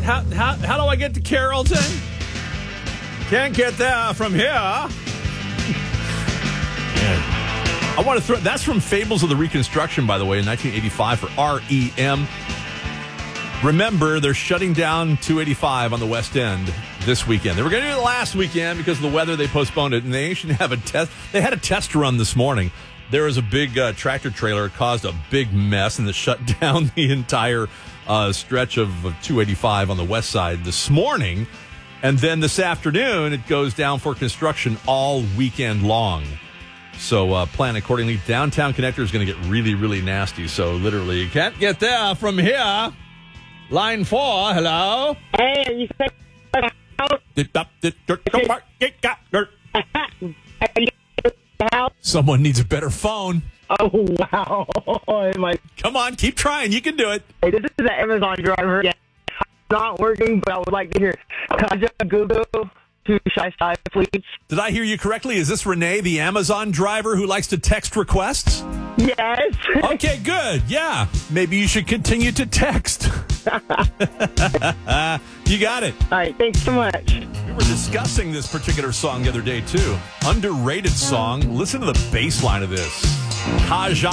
How do I get to Carrollton? Can't get there from here. I want to throw... That's from Fables of the Reconstruction, by the way, in 1985 for REM. Remember, they're shutting down 285 on the West End this weekend. They were going to do it last weekend because of the weather. They postponed it, and they should have a test. They had a test run this morning. There was a big tractor trailer. It caused a big mess, and it shut down the entire stretch of 285 on the west side this morning. And then this afternoon, it goes down for construction all weekend long. So plan accordingly. Downtown Connector is going to get really, really nasty. So literally, you can't get there from here. Line 4, hello? Hey, are you saying Someone needs a better phone. Oh, wow. Come on, keep trying. You can do it. Hey, this is the Amazon driver. Yeah, it's not working, but I would like to hear. Can I just Google to Shy Shy, please? Did I hear you correctly? Is this Renee, the Amazon driver who likes to text requests? Yes. Okay, good. Yeah. Maybe you should continue to text. You got it. All right, thanks so much. We were discussing this particular song the other day, too. Underrated song. Listen to the bass line of this. Kaja